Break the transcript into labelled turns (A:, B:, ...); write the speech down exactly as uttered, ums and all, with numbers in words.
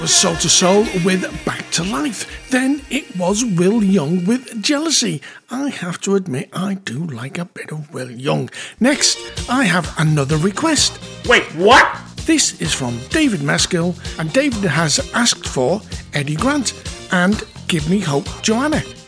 A: Soul to Soul with Back to Life. Then it was Will Young with Jealousy. I have to admit, I do like a bit of Will Young. Next, I have another request.
B: Wait, what?
A: This is from David Meskill, and David has asked for Eddie Grant and Give Me Hope, Joanna.